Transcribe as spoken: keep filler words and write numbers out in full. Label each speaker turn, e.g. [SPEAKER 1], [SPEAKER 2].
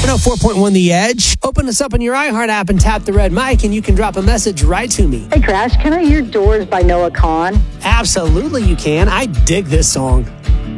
[SPEAKER 1] one oh four point one The Edge. Open us up on your iHeart app and tap the red mic, and you can drop a message right to me.
[SPEAKER 2] Hey, Crash, can I hear Doors by Noah Kahan?
[SPEAKER 1] Absolutely you can. I dig this song.